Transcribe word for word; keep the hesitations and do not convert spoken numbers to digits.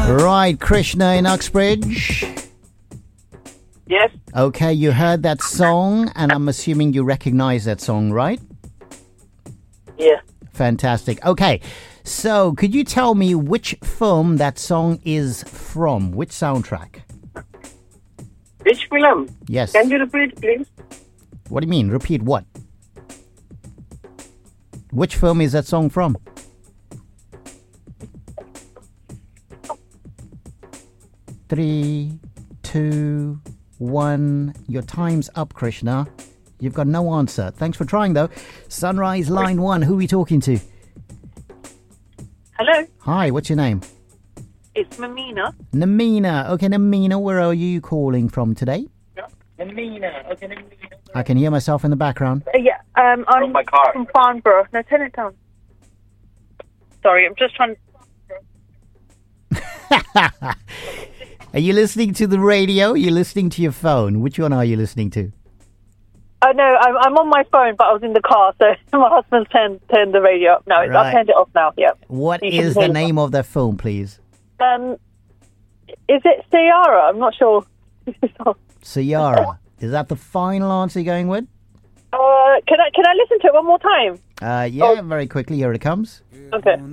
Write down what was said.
Right, Krishna in Uxbridge. Yes. Okay, you heard that song, and I'm assuming you recognize that song, right? Yeah. Fantastic. Okay, so could you tell me which film that song is from? Which soundtrack? Which film? Yes. Can you repeat, please? What do you mean? Repeat what? Which film is that song from? Three, two, one. Your time's up, Krishna. You've got no answer. Thanks for trying, though. Sunrise line one. Who are we talking to? Hello, Hi, what's your name? it's Mamina. Namina. Okay, Namina, where are you calling from today? Namina. Okay, Namina. I can hear myself in the background. Uh, yeah, um, I'm From my car. from Farnborough. No, turn it down. Sorry, I'm just trying. Are you listening to the radio? Are you listening to your phone? Which one are you listening to? Oh no, I'm, I'm on my phone, but I was in the car, so my husband turned turned the radio up. No, Right. I turned it off now. Yeah. What You can is hear the it. name of that film, please? Um, is it Ciara? I'm not sure. uh, Ciara. Is that the final answer you're going with? can I can I listen to it one more time? Uh, yeah, very quickly. Here it comes. Okay.